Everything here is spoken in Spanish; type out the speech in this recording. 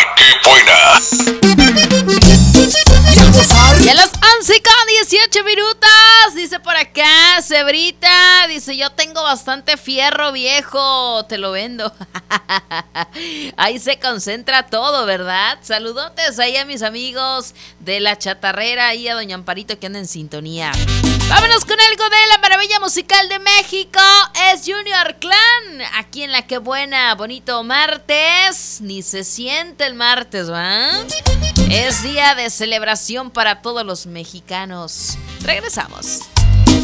qué buena! Y a las 11:18, dice por acá, Cebrita, dice, yo tengo bastante fierro viejo, te lo vendo. Ahí se concentra todo, ¿verdad? Saludotes ahí a mis amigos de la chatarrera y a doña Amparito que anda en sintonía. Vámonos con algo de la maravilla musical de México. Es Junior Clan, aquí en La Que Buena. Bonito martes, ni se siente el martes, ¿va? Es día de celebración para todos los mexicanos. Regresamos.